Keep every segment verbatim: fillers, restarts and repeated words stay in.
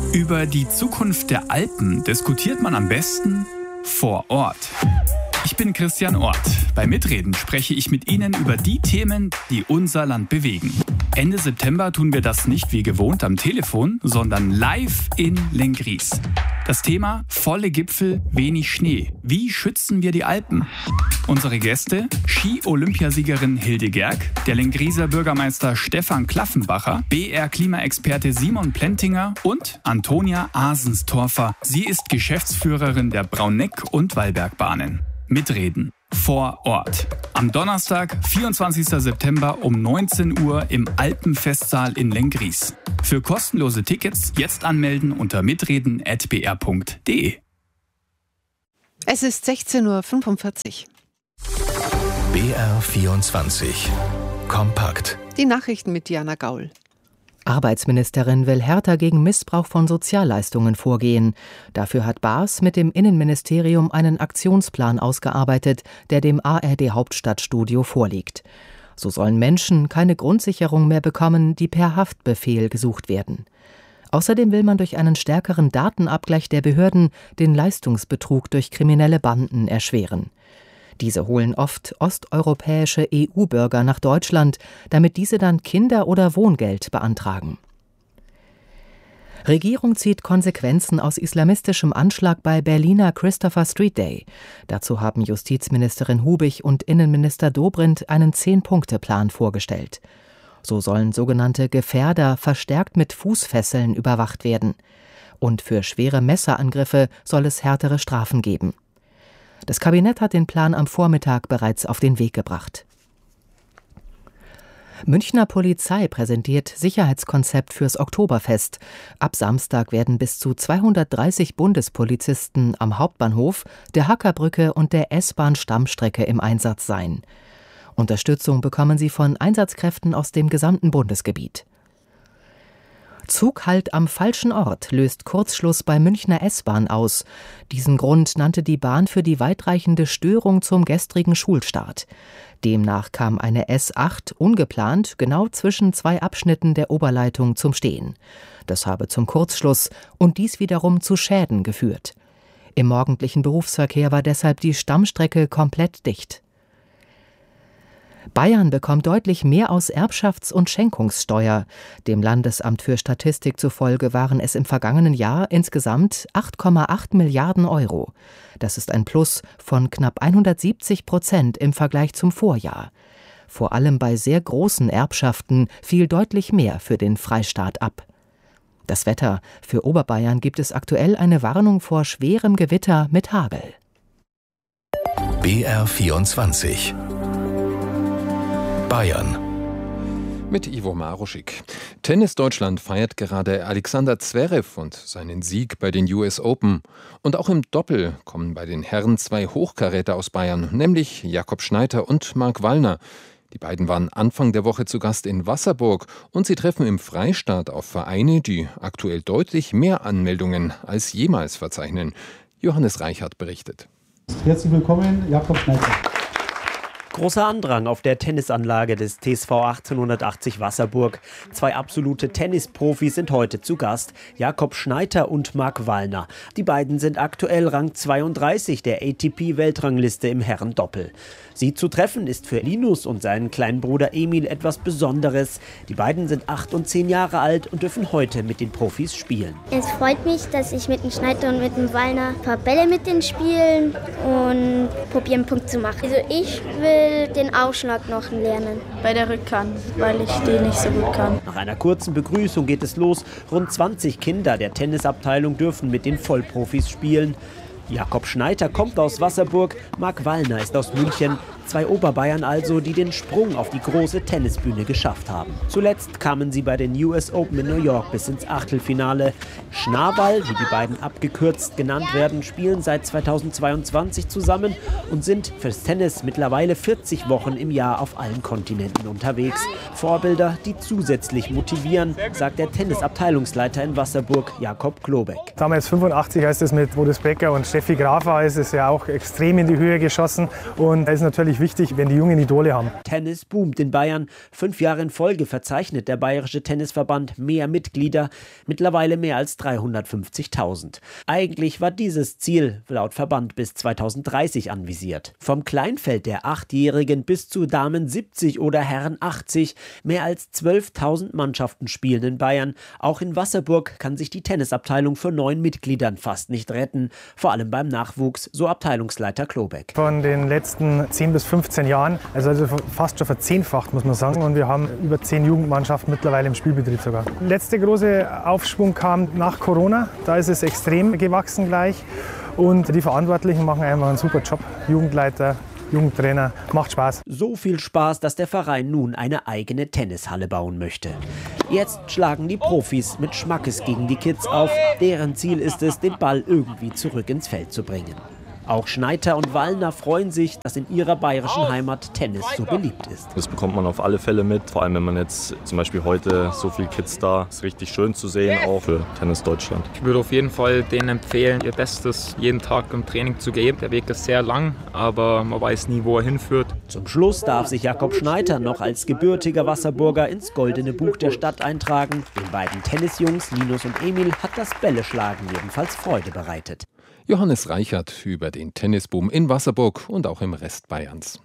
Über die Zukunft der Alpen diskutiert man am besten vor Ort. Ich bin Christian Ort. Bei Mitreden spreche ich mit Ihnen über die Themen, die unser Land bewegen. Ende September tun wir das nicht wie gewohnt am Telefon, sondern live in Lenggries. Das Thema: volle Gipfel, wenig Schnee. Wie schützen wir die Alpen? Unsere Gäste: Ski-Olympiasiegerin Hilde Gerg, der Lengrieser Bürgermeister Stefan Klaffenbacher, B R-Klimaexperte Simon Plentinger und Antonia Asenstorfer. Sie ist Geschäftsführerin der Brauneck- und Wallbergbahnen. Mitreden vor Ort. Am Donnerstag, vierundzwanzigsten September um neunzehn Uhr im Alpenfestsaal in Lenggries. Für kostenlose Tickets jetzt anmelden unter mitreden at b r punkt d e. Es ist sechzehn Uhr fünfundvierzig. B R vierundzwanzig. Kompakt. Die Nachrichten mit Diana Gaul. Arbeitsministerin will härter gegen Missbrauch von Sozialleistungen vorgehen. Dafür hat Baas mit dem Innenministerium einen Aktionsplan ausgearbeitet, der dem A R D-Hauptstadtstudio vorliegt. So sollen Menschen keine Grundsicherung mehr bekommen, die per Haftbefehl gesucht werden. Außerdem will man durch einen stärkeren Datenabgleich der Behörden den Leistungsbetrug durch kriminelle Banden erschweren. Diese holen oft osteuropäische E U-Bürger nach Deutschland, damit diese dann Kinder- oder Wohngeld beantragen. Regierung zieht Konsequenzen aus islamistischem Anschlag bei Berliner Christopher Street Day. Dazu haben Justizministerin Hubig und Innenminister Dobrindt einen Zehn-Punkte-Plan vorgestellt. So sollen sogenannte Gefährder verstärkt mit Fußfesseln überwacht werden. Und für schwere Messerangriffe soll es härtere Strafen geben. Das Kabinett hat den Plan am Vormittag bereits auf den Weg gebracht. Münchner Polizei präsentiert Sicherheitskonzept fürs Oktoberfest. Ab Samstag werden bis zu zweihundertdreißig Bundespolizisten am Hauptbahnhof, der Hackerbrücke und der S-Bahn-Stammstrecke im Einsatz sein. Unterstützung bekommen sie von Einsatzkräften aus dem gesamten Bundesgebiet. Zughalt am falschen Ort löst Kurzschluss bei Münchner S-Bahn aus. Diesen Grund nannte die Bahn für die weitreichende Störung zum gestrigen Schulstart. Demnach kam eine S acht ungeplant genau zwischen zwei Abschnitten der Oberleitung zum Stehen. Das habe zum Kurzschluss und dies wiederum zu Schäden geführt. Im morgendlichen Berufsverkehr war deshalb die Stammstrecke komplett dicht. Bayern bekommt deutlich mehr aus Erbschafts- und Schenkungssteuer. Dem Landesamt für Statistik zufolge waren es im vergangenen Jahr insgesamt acht Komma acht Milliarden Euro. Das ist ein Plus von knapp hundertsiebzig Prozent im Vergleich zum Vorjahr. Vor allem bei sehr großen Erbschaften fiel deutlich mehr für den Freistaat ab. Das Wetter: Für Oberbayern gibt es aktuell eine Warnung vor schwerem Gewitter mit Hagel. B R vierundzwanzig. Bayern. Mit Ivo Maruschik. Tennis Deutschland feiert gerade Alexander Zverev und seinen Sieg bei den U S Open. Und auch im Doppel kommen bei den Herren zwei Hochkaräter aus Bayern, nämlich Jakob Schneider und Marc Wallner. Die beiden waren Anfang der Woche zu Gast in Wasserburg und sie treffen im Freistaat auf Vereine, die aktuell deutlich mehr Anmeldungen als jemals verzeichnen. Johannes Reichert berichtet. Herzlich willkommen, Jakob Schneider. Großer Andrang auf der Tennisanlage des T S V achtzehnhundertachtzig Wasserburg. Zwei absolute Tennisprofis sind heute zu Gast, Jakob Schneider und Marc Wallner. Die beiden sind aktuell Rang zweiunddreißig der A T P-Weltrangliste im Herrendoppel. Sie zu treffen ist für Linus und seinen kleinen Bruder Emil etwas Besonderes. Die beiden sind acht und zehn Jahre alt und dürfen heute mit den Profis spielen. Es freut mich, dass ich mit dem Schneider und mit dem Wallner ein paar Bälle mit denen spielen und probieren, einen Punkt zu machen. Also ich will den Aufschlag noch lernen. Bei der Rückhand, weil ich die nicht so gut kann. Nach einer kurzen Begrüßung geht es los. Rund zwanzig Kinder der Tennisabteilung dürfen mit den Vollprofis spielen. Jakob Schneider kommt aus Wasserburg, Marc Wallner ist aus München. Zwei Oberbayern also, die den Sprung auf die große Tennisbühne geschafft haben. Zuletzt kamen sie bei den U S Open in New York bis ins Achtelfinale. Schnabel, wie die beiden abgekürzt genannt werden, spielen seit zweitausendzweiundzwanzig zusammen und sind fürs Tennis mittlerweile vierzig Wochen im Jahr auf allen Kontinenten unterwegs. Vorbilder, die zusätzlich motivieren, sagt der Tennisabteilungsleiter in Wasserburg, Jakob Klobeck. Damals fünfundachtzig heißt es mit Boris Becker und Steffi Graf war es, ist ja auch extrem in die Höhe geschossen und da ist natürlich natürlich wichtig, wenn die jungen Idole haben. Tennis boomt in Bayern. Fünf Jahre in Folge verzeichnet der Bayerische Tennisverband mehr Mitglieder, mittlerweile mehr als dreihundertfünfzigtausend. Eigentlich war dieses Ziel laut Verband bis zweitausenddreißig anvisiert. Vom Kleinfeld der Achtjährigen bis zu Damen siebzig oder Herren achtzig. Mehr als zwölftausend Mannschaften spielen in Bayern. Auch in Wasserburg kann sich die Tennisabteilung für neun Mitgliedern fast nicht retten. Vor allem beim Nachwuchs, so Abteilungsleiter Klobeck. Von den letzten zehn bis fünfzehn Jahren, also, also fast schon verzehnfacht, muss man sagen. Und wir haben über zehn Jugendmannschaften mittlerweile im Spielbetrieb sogar. Der letzte große Aufschwung kam nach Corona. Da ist es extrem gewachsen gleich. Und die Verantwortlichen machen einfach einen super Job. Jugendleiter, Jugendtrainer, macht Spaß. So viel Spaß, dass der Verein nun eine eigene Tennishalle bauen möchte. Jetzt schlagen die Profis mit Schmackes gegen die Kids auf. Deren Ziel ist es, den Ball irgendwie zurück ins Feld zu bringen. Auch Schneiter und Wallner freuen sich, dass in ihrer bayerischen Heimat Tennis so beliebt ist. Das bekommt man auf alle Fälle mit, vor allem wenn man jetzt zum Beispiel heute so viele Kids da ist, richtig schön zu sehen, auch für Tennis Deutschland. Ich würde auf jeden Fall denen empfehlen, ihr Bestes jeden Tag im Training zu geben. Der Weg ist sehr lang, aber man weiß nie, wo er hinführt. Zum Schluss darf sich Jakob Schneiter noch als gebürtiger Wasserburger ins goldene Buch der Stadt eintragen. Den beiden Tennisjungs Linus und Emil hat das Bälleschlagen jedenfalls Freude bereitet. Johannes Reichert über den Tennisboom in Wasserburg und auch im Rest Bayerns.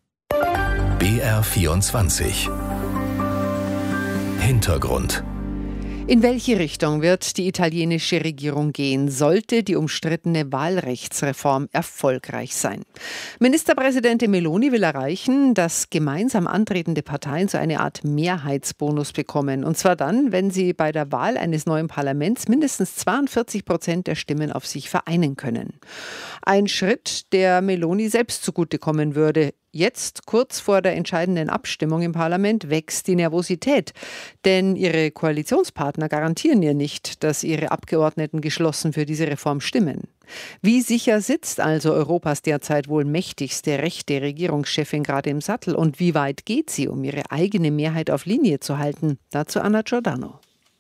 B R vierundzwanzig Hintergrund. In welche Richtung wird die italienische Regierung gehen, sollte die umstrittene Wahlrechtsreform erfolgreich sein? Ministerpräsidentin Meloni will erreichen, dass gemeinsam antretende Parteien so eine Art Mehrheitsbonus bekommen. Und zwar dann, wenn sie bei der Wahl eines neuen Parlaments mindestens zweiundvierzig Prozent der Stimmen auf sich vereinen können. Ein Schritt, der Meloni selbst zugutekommen würde. Jetzt, kurz vor der entscheidenden Abstimmung im Parlament, wächst die Nervosität. Denn ihre Koalitionspartner garantieren ihr nicht, dass ihre Abgeordneten geschlossen für diese Reform stimmen. Wie sicher sitzt also Europas derzeit wohl mächtigste rechte Regierungschefin gerade im Sattel? Und wie weit geht sie, um ihre eigene Mehrheit auf Linie zu halten? Dazu Anna Giordano.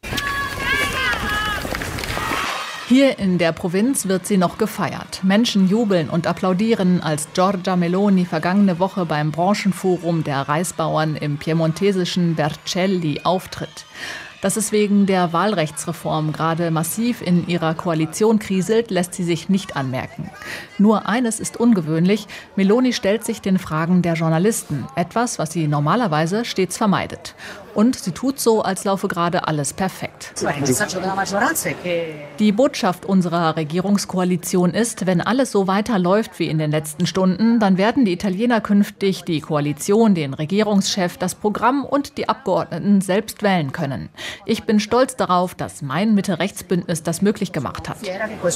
Hier in der Provinz wird sie noch gefeiert. Menschen jubeln und applaudieren, als Giorgia Meloni vergangene Woche beim Branchenforum der Reisbauern im piemontesischen Vercelli auftritt. Dass es wegen der Wahlrechtsreform gerade massiv in ihrer Koalition kriselt, lässt sie sich nicht anmerken. Nur eines ist ungewöhnlich: Meloni stellt sich den Fragen der Journalisten, etwas, was sie normalerweise stets vermeidet. Und sie tut so, als laufe gerade alles perfekt. Die Botschaft unserer Regierungskoalition ist, wenn alles so weiterläuft wie in den letzten Stunden, dann werden die Italiener künftig die Koalition, den Regierungschef, das Programm und die Abgeordneten selbst wählen können. Ich bin stolz darauf, dass mein Mitte-Rechts-Bündnis das möglich gemacht hat.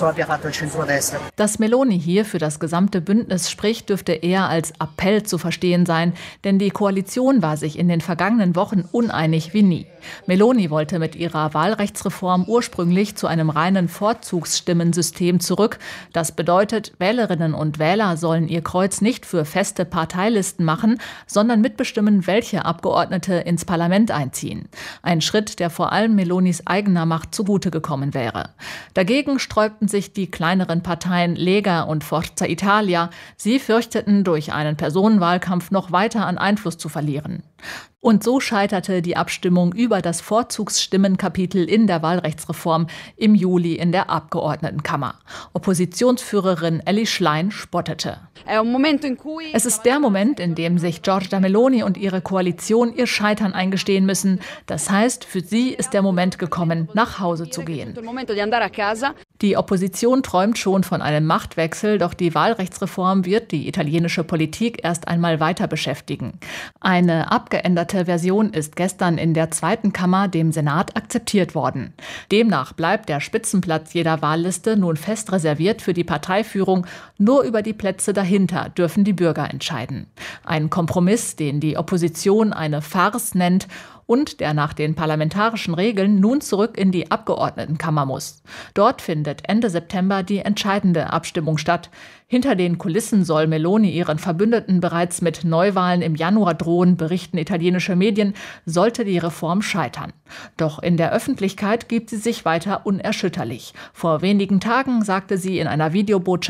Dass Meloni hier für das gesamte Bündnis spricht, dürfte eher als Appell zu verstehen sein, denn die Koalition war sich in den vergangenen Wochen uneinig wie nie. Meloni wollte mit ihrer Wahlrechtsreform ursprünglich zu einem reinen Vorzugsstimmensystem zurück. Das bedeutet, Wählerinnen und Wähler sollen ihr Kreuz nicht für feste Parteilisten machen, sondern mitbestimmen, welche Abgeordnete ins Parlament einziehen. Ein Schritt, der vor allem Melonis eigener Macht zugute gekommen wäre. Dagegen sträubten sich die kleineren Parteien Lega und Forza Italia. Sie fürchteten, durch einen Personenwahlkampf noch weiter an Einfluss zu verlieren. Und so scheiterte die Abstimmung über das Vorzugsstimmenkapitel in der Wahlrechtsreform im Juli in der Abgeordnetenkammer. Oppositionsführerin Elli Schlein spottete. Es ist der Moment, in dem sich Giorgia Meloni und ihre Koalition ihr Scheitern eingestehen müssen. Das heißt, für sie ist der Moment gekommen, nach Hause zu gehen. Die Opposition träumt schon von einem Machtwechsel, doch die Wahlrechtsreform wird die italienische Politik erst einmal weiter beschäftigen. Eine abgeänderte Version ist gestern in der zweiten Kammer dem Senat akzeptiert worden. Demnach bleibt der Spitzenplatz jeder Wahlliste nun fest reserviert für die Parteiführung. Nur über die Plätze dahinter dürfen die Bürger entscheiden. Ein Kompromiss, den die Opposition eine Farce nennt und der nach den parlamentarischen Regeln nun zurück in die Abgeordnetenkammer muss. Dort findet Ende September die entscheidende Abstimmung statt. Hinter den Kulissen soll Meloni ihren Verbündeten bereits mit Neuwahlen im Januar drohen, berichten italienische Medien, sollte die Reform scheitern. Doch in der Öffentlichkeit gibt sie sich weiter unerschütterlich. Vor wenigen Tagen sagte sie in einer Videobotschaft: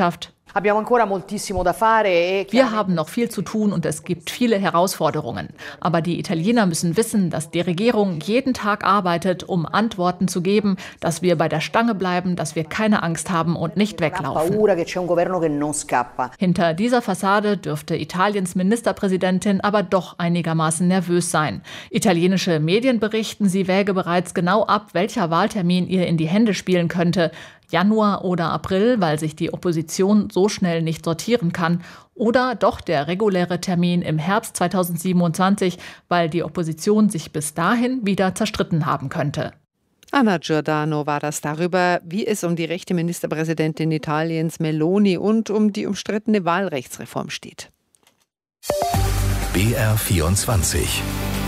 Wir haben noch viel zu tun und es gibt viele Herausforderungen. Aber die Italiener müssen wissen, dass die Regierung jeden Tag arbeitet, um Antworten zu geben, dass wir bei der Stange bleiben, dass wir keine Angst haben und nicht weglaufen. Hinter dieser Fassade dürfte Italiens Ministerpräsidentin aber doch einigermaßen nervös sein. Italienische Medien berichten, sie wäge bereits genau ab, welcher Wahltermin ihr in die Hände spielen könnte. Januar oder April, weil sich die Opposition so schnell nicht sortieren kann. Oder doch der reguläre Termin im Herbst zweitausendsiebenundzwanzig, weil die Opposition sich bis dahin wieder zerstritten haben könnte. Anna Giordano war das darüber, wie es um die rechte Ministerpräsidentin Italiens Meloni und um die umstrittene Wahlrechtsreform steht. B R vierundzwanzig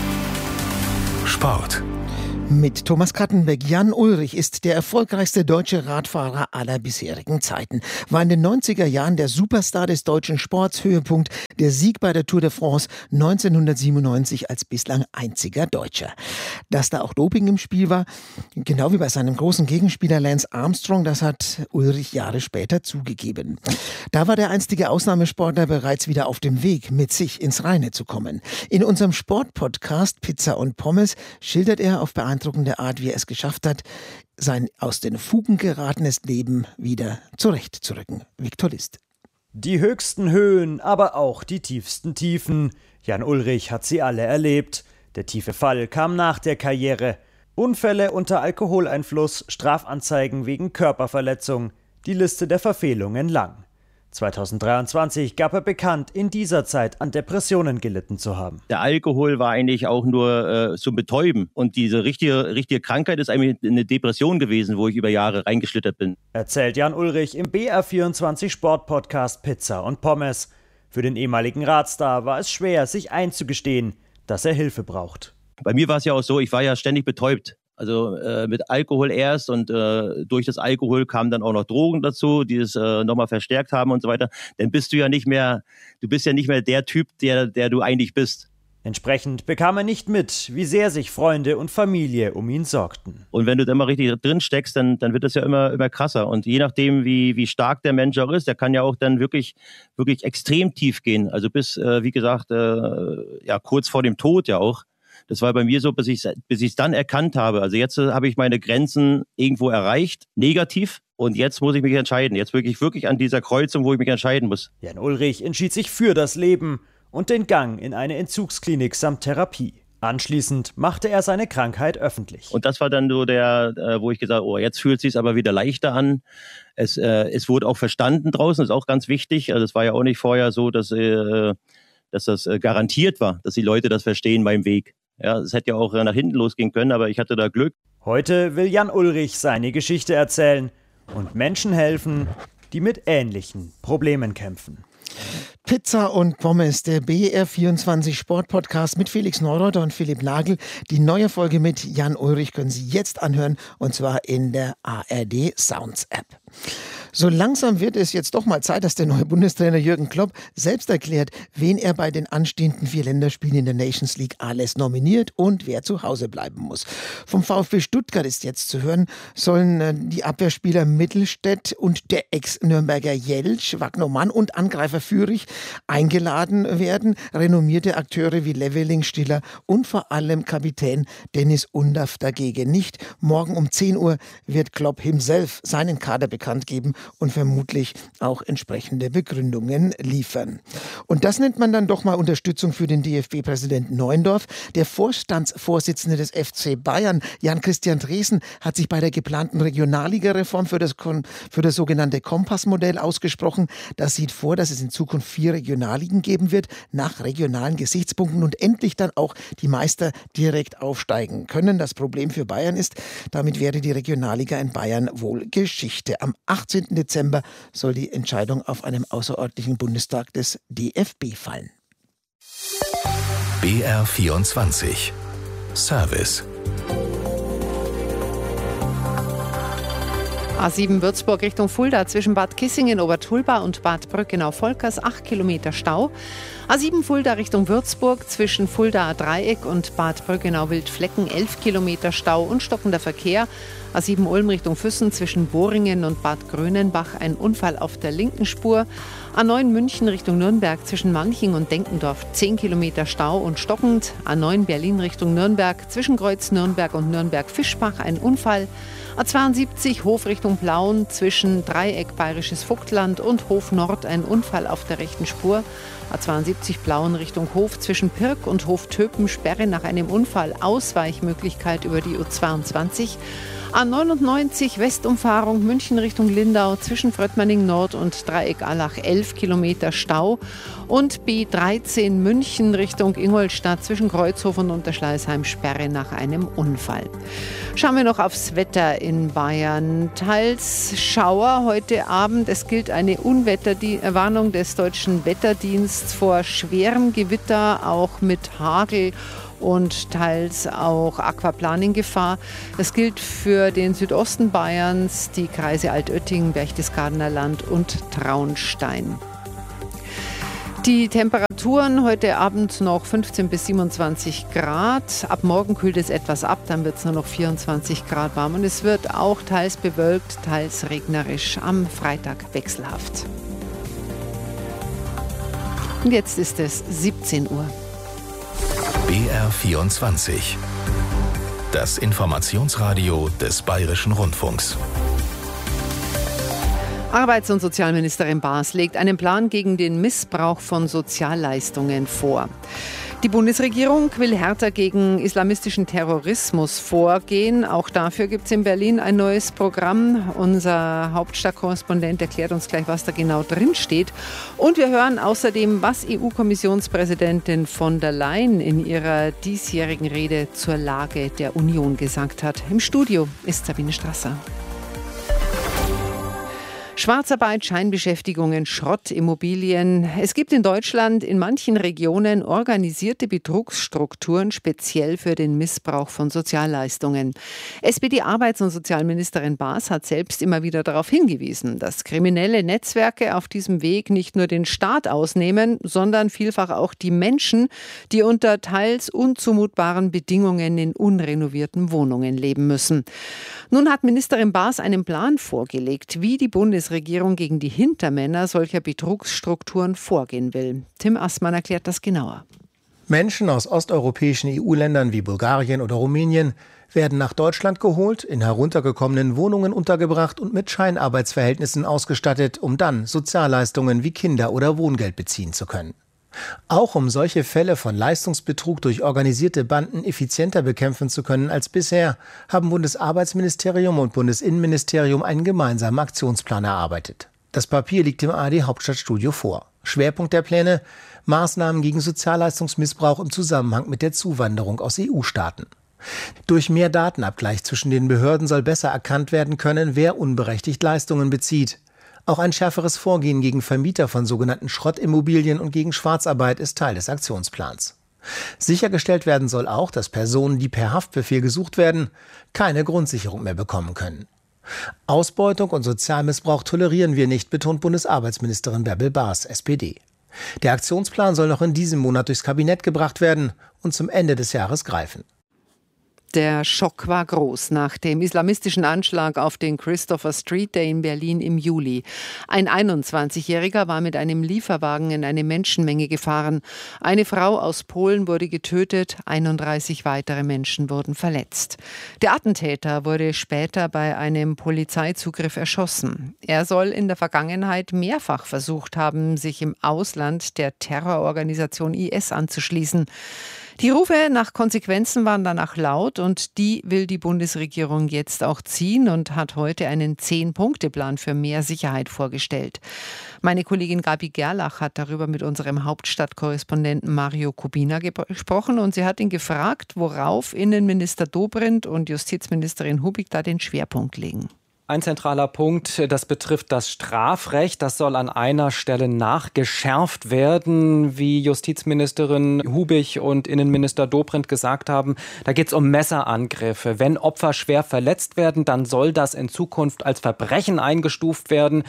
Sport. Mit Thomas Kattenbeck. Jan Ullrich ist der erfolgreichste deutsche Radfahrer aller bisherigen Zeiten. War in den neunziger Jahren der Superstar des deutschen Sports, Höhepunkt der Sieg bei der Tour de France neunzehnhundertsiebenundneunzig als bislang einziger Deutscher. Dass da auch Doping im Spiel war, genau wie bei seinem großen Gegenspieler Lance Armstrong, das hat Ullrich Jahre später zugegeben. Da war der einstige Ausnahmesportler bereits wieder auf dem Weg, mit sich ins Reine zu kommen. In unserem Sportpodcast Pizza und Pommes schildert er auf beeindruckende Art, wie er es geschafft hat, sein aus den Fugen geratenes Leben wieder zurechtzurücken. Viktor List. Die höchsten Höhen, aber auch die tiefsten Tiefen. Jan Ullrich hat sie alle erlebt. Der tiefe Fall kam nach der Karriere. Unfälle unter Alkoholeinfluss, Strafanzeigen wegen Körperverletzung. Die Liste der Verfehlungen lang. zweitausenddreiundzwanzig gab er bekannt, in dieser Zeit an Depressionen gelitten zu haben. Der Alkohol war eigentlich auch nur äh, zum Betäuben. Und diese richtige, richtige Krankheit ist eigentlich eine Depression gewesen, wo ich über Jahre reingeschlittert bin. Erzählt Jan Ullrich im B R vierundzwanzig Sportpodcast Pizza und Pommes. Für den ehemaligen Radstar war es schwer, sich einzugestehen, dass er Hilfe braucht. Bei mir war es ja auch so, ich war ja ständig betäubt. Also äh, mit Alkohol erst und äh, durch das Alkohol kamen dann auch noch Drogen dazu, die es äh, nochmal verstärkt haben und so weiter. Dann bist du ja nicht mehr, du bist ja nicht mehr der Typ, der, der du eigentlich bist. Entsprechend bekam er nicht mit, wie sehr sich Freunde und Familie um ihn sorgten. Und wenn du da immer richtig drin steckst, dann, dann wird das ja immer, immer krasser. Und je nachdem, wie, wie stark der Mensch auch ist, der kann ja auch dann wirklich, wirklich extrem tief gehen. Also bis, äh, wie gesagt, äh, ja kurz vor dem Tod ja auch. Das war bei mir so, bis ich bis ich es dann erkannt habe. Also jetzt habe ich meine Grenzen irgendwo erreicht, negativ. Und jetzt muss ich mich entscheiden. Jetzt wirklich wirklich an dieser Kreuzung, wo ich mich entscheiden muss. Jan Ullrich entschied sich für das Leben und den Gang in eine Entzugsklinik samt Therapie. Anschließend machte er seine Krankheit öffentlich. Und das war dann so der, wo ich gesagt habe, oh, jetzt fühlt es sich aber wieder leichter an. Es, äh, es wurde auch verstanden draußen, das ist auch ganz wichtig. Also es war ja auch nicht vorher so, dass, äh, dass das äh, garantiert war, dass die Leute das verstehen beim Weg. Ja, es hätte ja auch nach hinten losgehen können, aber ich hatte da Glück. Heute will Jan Ullrich seine Geschichte erzählen und Menschen helfen, die mit ähnlichen Problemen kämpfen. Pizza und Pommes, der B R vierundzwanzig Sportpodcast mit Felix Neureuter und Philipp Nagel. Die neue Folge mit Jan Ullrich können Sie jetzt anhören, und zwar in der A R D Sounds App. So langsam wird es jetzt doch mal Zeit, dass der neue Bundestrainer Jürgen Klopp selbst erklärt, wen er bei den anstehenden vier Länderspielen in der Nations League alles nominiert und wer zu Hause bleiben muss. Vom VfB Stuttgart ist jetzt zu hören, sollen die Abwehrspieler Mittelstädt und der Ex-Nürnberger Jeltsch, Wagnermann und Angreifer Führig eingeladen werden. Renommierte Akteure wie Leveling, Stiller und vor allem Kapitän Dennis Undaff dagegen nicht. Morgen um zehn Uhr wird Klopp himself seinen Kader bekannt geben und vermutlich auch entsprechende Begründungen liefern. Und das nennt man dann doch mal Unterstützung für den D F B-Präsidenten Neuendorf. Der Vorstandsvorsitzende des F C Bayern, Jan-Christian Dresen, hat sich bei der geplanten Regionalliga-Reform für das, für das sogenannte Kompassmodell ausgesprochen. Das sieht vor, dass es in Zukunft vier Regionalligen geben wird, nach regionalen Gesichtspunkten, und endlich dann auch die Meister direkt aufsteigen können. Das Problem für Bayern ist, damit wäre die Regionalliga in Bayern wohl Geschichte. Am achtzehnten Dezember soll die Entscheidung auf einem außerordentlichen Bundestag des D F B fallen. B R vierundzwanzig Service. A sieben Würzburg Richtung Fulda zwischen Bad Kissingen, Obertulba und Bad Brückenau-Volkers acht Kilometer Stau. A sieben Fulda Richtung Würzburg zwischen Fuldaer Dreieck und Bad Brückenau-Wildflecken elf Kilometer Stau und stockender Verkehr. A sieben Ulm Richtung Füssen zwischen Boringen und Bad Grönenbach ein Unfall auf der linken Spur. A neun München Richtung Nürnberg zwischen Manching und Denkendorf zehn Kilometer Stau und stockend. A neun Berlin Richtung Nürnberg zwischen Kreuz Nürnberg und Nürnberg-Fischbach ein Unfall. A zweiundsiebzig Hof Richtung Plauen zwischen Dreieck Bayerisches Vogtland und Hof Nord ein Unfall auf der rechten Spur. A zweiundsiebzig Plauen Richtung Hof zwischen Pirk und Hof Töpen Sperre nach einem Unfall, Ausweichmöglichkeit über die U zweiundzwanzig. A neunundneunzig Westumfahrung München Richtung Lindau zwischen Fröttmanning Nord und Dreieck Allach elf Kilometer Stau und B dreizehn München Richtung Ingolstadt zwischen Kreuzhof und Unterschleißheim Sperre nach einem Unfall. Schauen wir noch aufs Wetter in Bayern. Teils Schauer heute Abend. Es gilt eine Unwetterwarnung des Deutschen Wetterdienstes vor schwerem Gewitter, auch mit Hagel und teils auch Aquaplaning-Gefahr. Das gilt für den Südosten Bayerns, die Kreise Altötting, Berchtesgadener Land und Traunstein. Die Temperaturen heute Abend noch fünfzehn bis siebenundzwanzig Grad. Ab morgen kühlt es etwas ab, dann wird es nur noch vierundzwanzig Grad warm. Und es wird auch teils bewölkt, teils regnerisch. Am Freitag wechselhaft. Und jetzt ist es siebzehn Uhr. B R vierundzwanzig. Das Informationsradio des Bayerischen Rundfunks. Arbeits- und Sozialministerin Baas legt einen Plan gegen den Missbrauch von Sozialleistungen vor. Die Bundesregierung will härter gegen islamistischen Terrorismus vorgehen. Auch dafür gibt es in Berlin ein neues Programm. Unser Hauptstadtkorrespondent erklärt uns gleich, was da genau drin steht. Und wir hören außerdem, was E U-Kommissionspräsidentin von der Leyen in ihrer diesjährigen Rede zur Lage der Union gesagt hat. Im Studio ist Sabine Strasser. Schwarzarbeit, Scheinbeschäftigungen, Schrottimmobilien. Es gibt in Deutschland in manchen Regionen organisierte Betrugsstrukturen speziell für den Missbrauch von Sozialleistungen. S P D-Arbeits- und Sozialministerin Baas hat selbst immer wieder darauf hingewiesen, dass kriminelle Netzwerke auf diesem Weg nicht nur den Staat ausnehmen, sondern vielfach auch die Menschen, die unter teils unzumutbaren Bedingungen in unrenovierten Wohnungen leben müssen. Nun hat Ministerin Baas einen Plan vorgelegt, wie die Bundesregierung Regierung gegen die Hintermänner solcher Betrugsstrukturen vorgehen will. Tim Assmann erklärt das genauer. Menschen aus osteuropäischen E U-Ländern wie Bulgarien oder Rumänien werden nach Deutschland geholt, in heruntergekommenen Wohnungen untergebracht und mit Scheinarbeitsverhältnissen ausgestattet, um dann Sozialleistungen wie Kinder- oder Wohngeld beziehen zu können. Auch um solche Fälle von Leistungsbetrug durch organisierte Banden effizienter bekämpfen zu können als bisher, haben Bundesarbeitsministerium und Bundesinnenministerium einen gemeinsamen Aktionsplan erarbeitet. Das Papier liegt im A R D-Hauptstadtstudio vor. Schwerpunkt der Pläne: Maßnahmen gegen Sozialleistungsmissbrauch im Zusammenhang mit der Zuwanderung aus E U-Staaten. Durch mehr Datenabgleich zwischen den Behörden soll besser erkannt werden können, wer unberechtigt Leistungen bezieht. Auch ein schärferes Vorgehen gegen Vermieter von sogenannten Schrottimmobilien und gegen Schwarzarbeit ist Teil des Aktionsplans. Sichergestellt werden soll auch, dass Personen, die per Haftbefehl gesucht werden, keine Grundsicherung mehr bekommen können. Ausbeutung und Sozialmissbrauch tolerieren wir nicht, betont Bundesarbeitsministerin Bärbel Baas, S P D. Der Aktionsplan soll noch in diesem Monat durchs Kabinett gebracht werden und zum Ende des Jahres greifen. Der Schock war groß nach dem islamistischen Anschlag auf den Christopher Street Day in Berlin im Juli. Ein einundzwanzigjähriger war mit einem Lieferwagen in eine Menschenmenge gefahren. Eine Frau aus Polen wurde getötet, einunddreißig weitere Menschen wurden verletzt. Der Attentäter wurde später bei einem Polizeizugriff erschossen. Er soll in der Vergangenheit mehrfach versucht haben, sich im Ausland der Terrororganisation I S anzuschließen. Die Rufe nach Konsequenzen waren danach laut und die will die Bundesregierung jetzt auch ziehen und hat heute einen Zehn-Punkte-Plan für mehr Sicherheit vorgestellt. Meine Kollegin Gabi Gerlach hat darüber mit unserem Hauptstadtkorrespondenten Mario Kubina gesprochen und sie hat ihn gefragt, worauf Innenminister Dobrindt und Justizministerin Hubig da den Schwerpunkt legen. Ein zentraler Punkt, das betrifft das Strafrecht. Das soll an einer Stelle nachgeschärft werden, wie Justizministerin Hubig und Innenminister Dobrindt gesagt haben. Da geht es um Messerangriffe. Wenn Opfer schwer verletzt werden, dann soll das in Zukunft als Verbrechen eingestuft werden.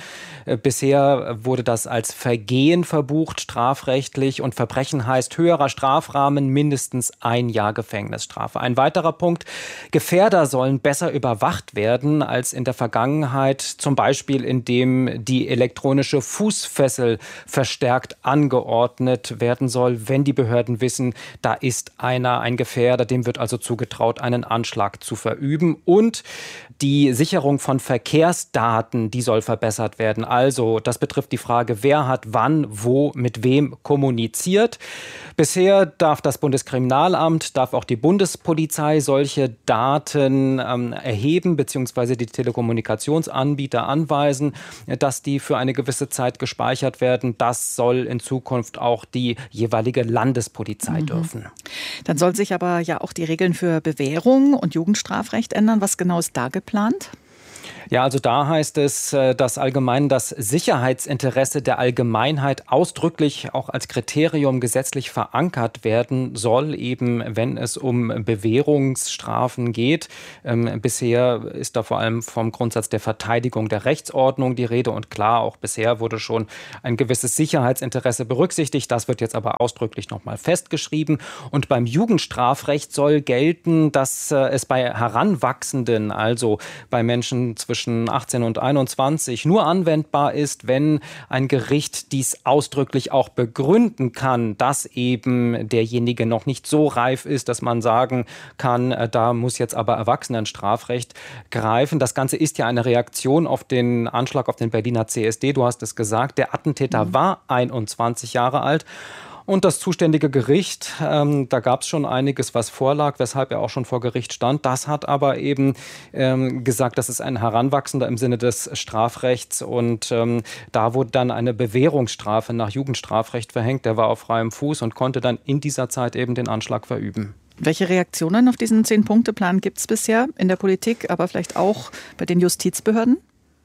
Bisher wurde das als Vergehen verbucht, strafrechtlich. Und Verbrechen heißt höherer Strafrahmen, mindestens ein Jahr Gefängnisstrafe. Ein weiterer Punkt, Gefährder sollen besser überwacht werden als in der Vergangenheit, zum Beispiel indem die elektronische Fußfessel verstärkt angeordnet werden soll, wenn die Behörden wissen, da ist einer, ein Gefährder, dem wird also zugetraut, einen Anschlag zu verüben. Und die Sicherung von Verkehrsdaten, die soll verbessert werden. Also, das betrifft die Frage, wer hat wann, wo, mit wem kommuniziert. Bisher darf das Bundeskriminalamt, darf auch die Bundespolizei solche Daten ähm, erheben, beziehungsweise die Telekommunikationsanbieter anweisen, dass die für eine gewisse Zeit gespeichert werden. Das soll in Zukunft auch die jeweilige Landespolizei mhm. dürfen. Dann soll sich aber ja auch die Regeln für Bewährung und Jugendstrafrecht ändern. Was genau ist da geplant? Ja, also da heißt es, dass allgemein das Sicherheitsinteresse der Allgemeinheit ausdrücklich auch als Kriterium gesetzlich verankert werden soll, eben wenn es um Bewährungsstrafen geht. Ähm, bisher ist da vor allem vom Grundsatz der Verteidigung der Rechtsordnung die Rede und klar, auch bisher wurde schon ein gewisses Sicherheitsinteresse berücksichtigt. Das wird jetzt aber ausdrücklich nochmal festgeschrieben. Und beim Jugendstrafrecht soll gelten, dass äh, es bei Heranwachsenden, also bei Menschen zwischen zwischen achtzehn und einundzwanzig nur anwendbar ist, wenn ein Gericht dies ausdrücklich auch begründen kann, dass eben derjenige noch nicht so reif ist, dass man sagen kann, da muss jetzt aber Erwachsenenstrafrecht greifen. Das Ganze ist ja eine Reaktion auf den Anschlag auf den Berliner C S D. Du hast es gesagt, der Attentäter mhm. war einundzwanzig Jahre alt. Und das zuständige Gericht, ähm, da gab es schon einiges, was vorlag, weshalb er auch schon vor Gericht stand. Das hat aber eben ähm, gesagt, das ist ein Heranwachsender im Sinne des Strafrechts. Und ähm, da wurde dann eine Bewährungsstrafe nach Jugendstrafrecht verhängt. Der war auf freiem Fuß und konnte dann in dieser Zeit eben den Anschlag verüben. Welche Reaktionen auf diesen Zehn-Punkte-Plan gibt es bisher in der Politik, aber vielleicht auch bei den Justizbehörden?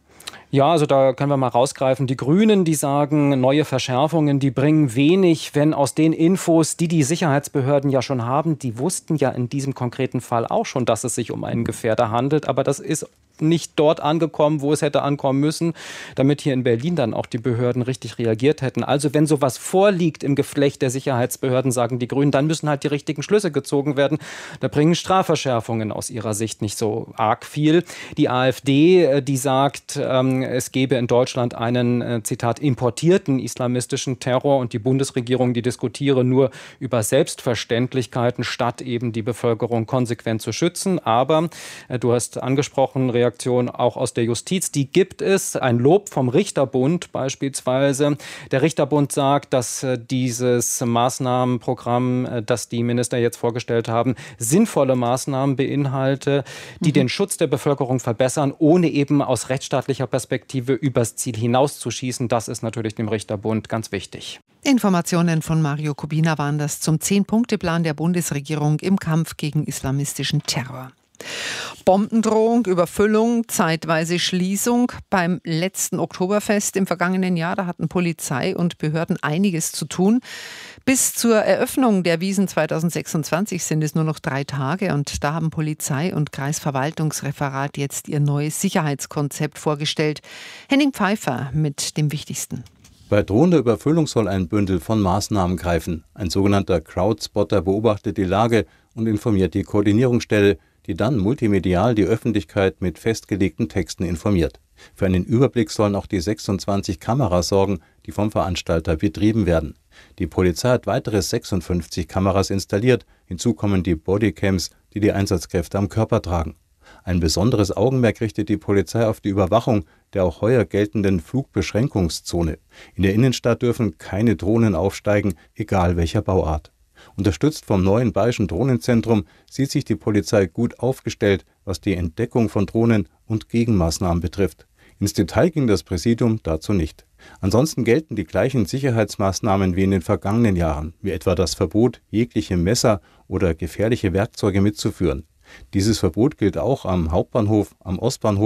Ja, also da können wir mal rausgreifen. Die Grünen, die sagen, neue Verschärfungen, die bringen wenig, wenn aus den Infos, die die Sicherheitsbehörden ja schon haben, die wussten ja in diesem konkreten Fall auch schon, dass es sich um einen Gefährder handelt, aber das ist nicht dort angekommen, wo es hätte ankommen müssen, damit hier in Berlin dann auch die Behörden richtig reagiert hätten. Also wenn sowas vorliegt im Geflecht der Sicherheitsbehörden, sagen die Grünen, dann müssen halt die richtigen Schlüsse gezogen werden. Da bringen Strafverschärfungen aus ihrer Sicht nicht so arg viel. Die AfD, die sagt, es gebe in Deutschland einen, Zitat, importierten islamistischen Terror und die Bundesregierung, die diskutiere nur über Selbstverständlichkeiten, statt eben die Bevölkerung konsequent zu schützen. Aber du hast angesprochen, Reaktion auch aus der Justiz, die gibt es. Ein Lob vom Richterbund beispielsweise. Der Richterbund sagt, dass dieses Maßnahmenprogramm, das die Minister jetzt vorgestellt haben, sinnvolle Maßnahmen beinhalte, die mhm. den Schutz der Bevölkerung verbessern, ohne eben aus rechtsstaatlicher Perspektive übers Ziel hinauszuschießen. Das ist natürlich dem Richterbund ganz wichtig. Informationen von Mario Kubina waren das zum Zehn-Punkte-Plan der Bundesregierung im Kampf gegen islamistischen Terror. Bombendrohung, Überfüllung, zeitweise Schließung. Beim letzten Oktoberfest im vergangenen Jahr, da hatten Polizei und Behörden einiges zu tun. Bis zur Eröffnung der Wiesn zweitausendsechsundzwanzig sind es nur noch drei Tage und da haben Polizei und Kreisverwaltungsreferat jetzt ihr neues Sicherheitskonzept vorgestellt. Henning Pfeiffer mit dem Wichtigsten. Bei drohender Überfüllung soll ein Bündel von Maßnahmen greifen. Ein sogenannter Crowdspotter beobachtet die Lage und informiert die Koordinierungsstelle, die dann multimedial die Öffentlichkeit mit festgelegten Texten informiert. Für einen Überblick sollen auch die sechsundzwanzig Kameras sorgen, die vom Veranstalter betrieben werden. Die Polizei hat weitere sechsundfünfzig Kameras installiert. Hinzu kommen die Bodycams, die die Einsatzkräfte am Körper tragen. Ein besonderes Augenmerk richtet die Polizei auf die Überwachung der auch heuer geltenden Flugbeschränkungszone. In der Innenstadt dürfen keine Drohnen aufsteigen, egal welcher Bauart. Unterstützt vom neuen Bayerischen Drohnenzentrum sieht sich die Polizei gut aufgestellt, was die Entdeckung von Drohnen und Gegenmaßnahmen betrifft. Ins Detail ging das Präsidium dazu nicht. Ansonsten gelten die gleichen Sicherheitsmaßnahmen wie in den vergangenen Jahren, wie etwa das Verbot, jegliche Messer oder gefährliche Werkzeuge mitzuführen. Dieses Verbot gilt auch am Hauptbahnhof, am Ostbahnhof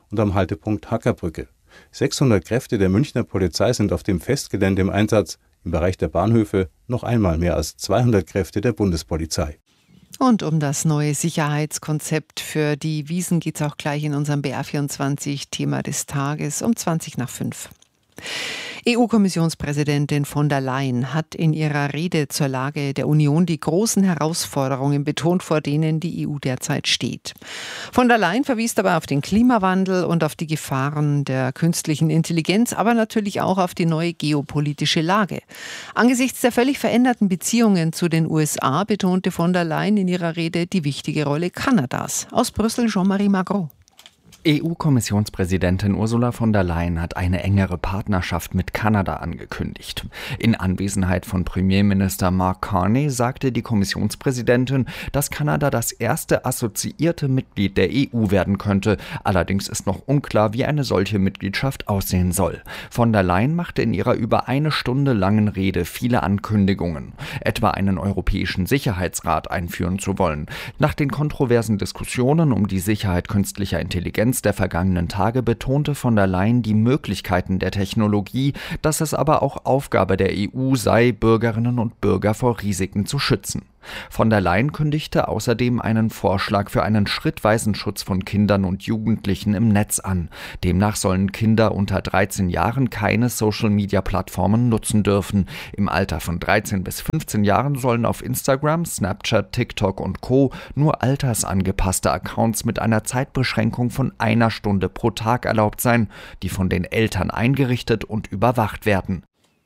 und am Haltepunkt Hackerbrücke. sechshundert Kräfte der Münchner Polizei sind auf dem Festgelände im Einsatz, im Bereich der Bahnhöfe noch einmal mehr als zweihundert Kräfte der Bundespolizei. Und um das neue Sicherheitskonzept für die Wiesn geht es auch gleich in unserem B R vierundzwanzig Thema des Tages um zwanzig nach fünf. E U-Kommissionspräsidentin von der Leyen hat in ihrer Rede zur Lage der Union die großen Herausforderungen betont, vor denen die E U derzeit steht. Von der Leyen verwies dabei auf den Klimawandel und auf die Gefahren der künstlichen Intelligenz, aber natürlich auch auf die neue geopolitische Lage. Angesichts der völlig veränderten Beziehungen zu den U S A betonte von der Leyen in ihrer Rede die wichtige Rolle Kanadas. Aus Brüssel Jean-Marie Magro. E U-Kommissionspräsidentin Ursula von der Leyen hat eine engere Partnerschaft mit Kanada angekündigt. In Anwesenheit von Premierminister Mark Carney sagte die Kommissionspräsidentin, dass Kanada das erste assoziierte Mitglied der E U werden könnte. Allerdings ist noch unklar, wie eine solche Mitgliedschaft aussehen soll. Von der Leyen machte in ihrer über eine Stunde langen Rede viele Ankündigungen, etwa einen Europäischen Sicherheitsrat einführen zu wollen. Nach den kontroversen Diskussionen um die Sicherheit künstlicher Intelligenz der vergangenen Tage betonte von der Leyen die Möglichkeiten der Technologie, dass es aber auch Aufgabe der E U sei, Bürgerinnen und Bürger vor Risiken zu schützen. Von der Leyen kündigte außerdem einen Vorschlag für einen schrittweisen Schutz von Kindern und Jugendlichen im Netz an. Demnach sollen Kinder unter dreizehn Jahren keine Social-Media-Plattformen nutzen dürfen. Im Alter von dreizehn bis fünfzehn Jahren sollen auf Instagram, Snapchat, TikTok und Co. nur altersangepasste Accounts mit einer Zeitbeschränkung von einer Stunde pro Tag erlaubt sein, die von den Eltern eingerichtet und überwacht werden.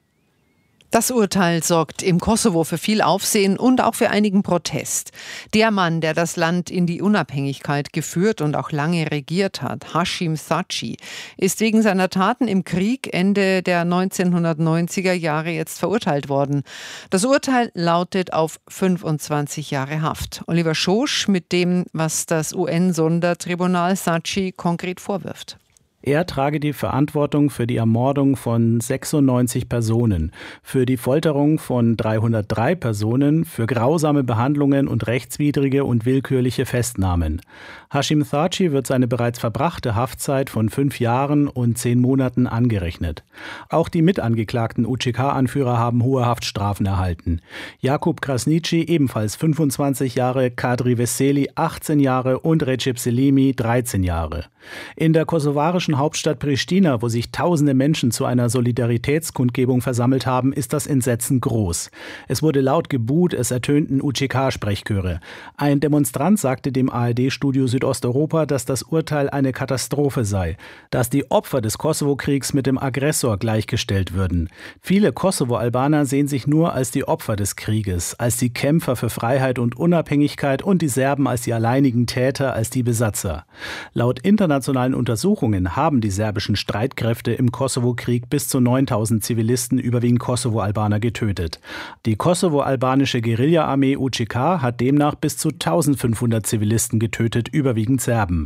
Das Urteil sorgt im Kosovo für viel Aufsehen und auch für einigen Protest. Der Mann, der das Land in die Unabhängigkeit geführt und auch lange regiert hat, Hashim Thaçi, ist wegen seiner Taten im Krieg Ende der neunzehnhundertneunziger Jahre jetzt verurteilt worden. Das Urteil lautet auf fünfundzwanzig Jahre Haft. Oliver Schosch mit dem, was das U N-Sondertribunal Thaçi konkret vorwirft. Er trage die Verantwortung für die Ermordung von sechsundneunzig Personen, für die Folterung von dreihundertdrei Personen, für grausame Behandlungen und rechtswidrige und willkürliche Festnahmen. Hashim Thaçi wird seine bereits verbrachte Haftzeit von fünf Jahren und zehn Monaten angerechnet. Auch die mitangeklagten U C K-Anführer haben hohe Haftstrafen erhalten. Jakub Krasniqi ebenfalls fünfundzwanzig Jahre, Kadri Veseli achtzehn Jahre und Recep Selimi dreizehn Jahre. In der kosovarischen Hauptstadt Pristina, wo sich tausende Menschen zu einer Solidaritätskundgebung versammelt haben, ist das Entsetzen groß. Es wurde laut gebuht, es ertönten U C K-Sprechchöre. Ein Demonstrant sagte dem A R D-Studio Südosteuropa, dass das Urteil eine Katastrophe sei, dass die Opfer des Kosovo-Kriegs mit dem Aggressor gleichgestellt würden. Viele Kosovo-Albaner sehen sich nur als die Opfer des Krieges, als die Kämpfer für Freiheit und Unabhängigkeit und die Serben als die alleinigen Täter, als die Besatzer. Laut internationalen Untersuchungen haben die serbischen Streitkräfte im Kosovo-Krieg bis zu neuntausend Zivilisten, überwiegend Kosovo-Albaner, getötet. Die kosovo-albanische Guerilla-Armee U C K hat demnach bis zu eintausendfünfhundert Zivilisten getötet, überwiegend Serben.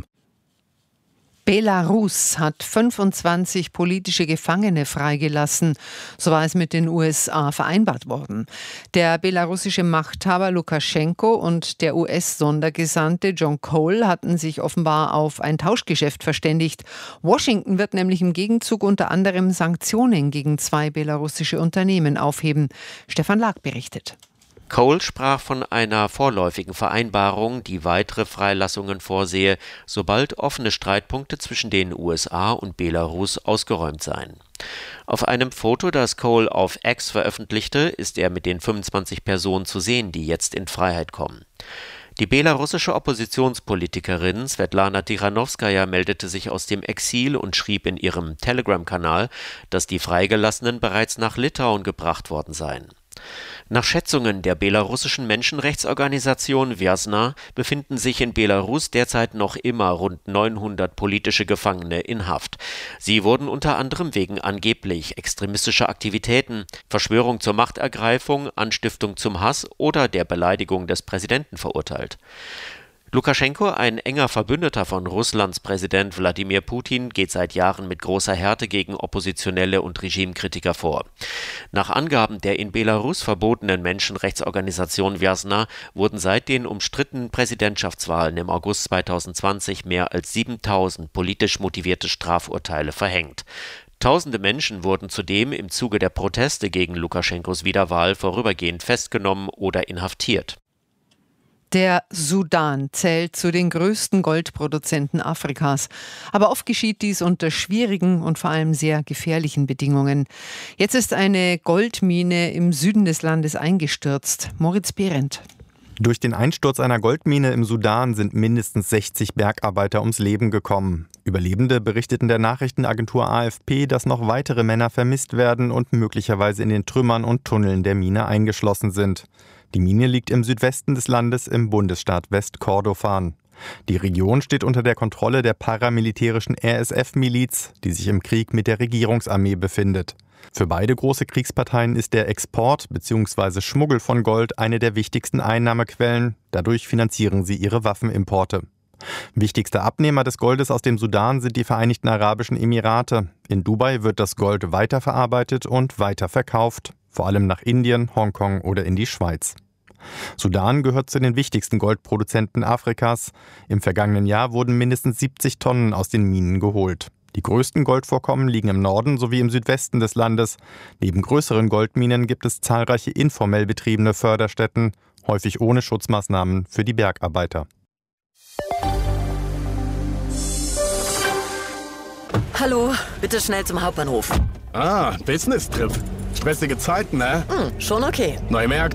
Belarus hat fünfundzwanzig politische Gefangene freigelassen. So war es mit den U S A vereinbart worden. Der belarussische Machthaber Lukaschenko und der U S-Sondergesandte John Cole hatten sich offenbar auf ein Tauschgeschäft verständigt. Washington wird nämlich im Gegenzug unter anderem Sanktionen gegen zwei belarussische Unternehmen aufheben. Stefan Lag berichtet. Cole sprach von einer vorläufigen Vereinbarung, die weitere Freilassungen vorsehe, sobald offene Streitpunkte zwischen den U S A und Belarus ausgeräumt seien. Auf einem Foto, das Cole auf X veröffentlichte, ist er mit den fünfundzwanzig Personen zu sehen, die jetzt in Freiheit kommen. Die belarussische Oppositionspolitikerin Svetlana Tichanowskaja meldete sich aus dem Exil und schrieb in ihrem Telegram-Kanal, dass die Freigelassenen bereits nach Litauen gebracht worden seien. Nach Schätzungen der belarussischen Menschenrechtsorganisation Vjasna befinden sich in Belarus derzeit noch immer rund neunhundert politische Gefangene in Haft. Sie wurden unter anderem wegen angeblich extremistischer Aktivitäten, Verschwörung zur Machtergreifung, Anstiftung zum Hass oder der Beleidigung des Präsidenten verurteilt. Lukaschenko, ein enger Verbündeter von Russlands Präsident Wladimir Putin, geht seit Jahren mit großer Härte gegen Oppositionelle und Regimekritiker vor. Nach Angaben der in Belarus verbotenen Menschenrechtsorganisation Vjasna wurden seit den umstrittenen Präsidentschaftswahlen im August zweitausendzwanzig mehr als siebentausend politisch motivierte Strafurteile verhängt. Tausende Menschen wurden zudem im Zuge der Proteste gegen Lukaschenkos Wiederwahl vorübergehend festgenommen oder inhaftiert. Der Sudan zählt zu den größten Goldproduzenten Afrikas. Aber oft geschieht dies unter schwierigen und vor allem sehr gefährlichen Bedingungen. Jetzt ist eine Goldmine im Süden des Landes eingestürzt. Moritz Behrendt. Durch den Einsturz einer Goldmine im Sudan sind mindestens sechzig Bergarbeiter ums Leben gekommen. Überlebende berichteten der Nachrichtenagentur A F P, dass noch weitere Männer vermisst werden und möglicherweise in den Trümmern und Tunneln der Mine eingeschlossen sind. Die Mine liegt im Südwesten des Landes im Bundesstaat Westkordofan. Die Region steht unter der Kontrolle der paramilitärischen R S F-Miliz, die sich im Krieg mit der Regierungsarmee befindet. Für beide große Kriegsparteien ist der Export bzw. Schmuggel von Gold eine der wichtigsten Einnahmequellen. Dadurch finanzieren sie ihre Waffenimporte. Wichtigster Abnehmer des Goldes aus dem Sudan sind die Vereinigten Arabischen Emirate. In Dubai wird das Gold weiterverarbeitet und weiterverkauft, vor allem nach Indien, Hongkong oder in die Schweiz. Sudan gehört zu den wichtigsten Goldproduzenten Afrikas. Im vergangenen Jahr wurden mindestens siebzig Tonnen aus den Minen geholt. Die größten Goldvorkommen liegen im Norden sowie im Südwesten des Landes. Neben größeren Goldminen gibt es zahlreiche informell betriebene Förderstätten, häufig ohne Schutzmaßnahmen für die Bergarbeiter. Hallo, bitte schnell zum Hauptbahnhof. Ah, Business-Trip. Stressige Zeiten, ne? Hm, schon okay. Neue Märkte,